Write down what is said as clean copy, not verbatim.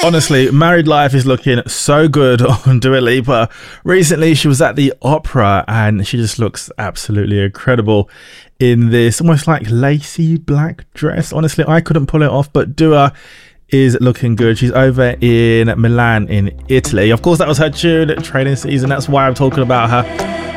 Honestly, Married Life is looking so good on Dua Lipa. Recently, she was at the opera and she just looks absolutely incredible in this almost like lacy black dress. Honestly, I couldn't pull it off, but Dua is looking good. She's over in Milan in Italy. Of course, that was her tune, Training Season. That's why I'm talking about her.